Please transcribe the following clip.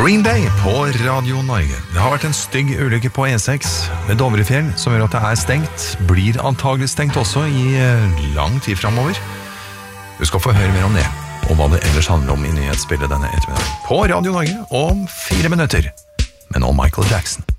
Green Day på Radio Norge. Det har vært en stygg ulykke på E6 ved Dovrefjell som gjør at det er stengt. Blir antagelig stengt også i lang tid fremover. Du skal få høre mer om det, og hva det ellers handler om i nyhetsbildet denne ettermiddagen. På Radio Norge om 4 minutter. Men nå Michael Jackson.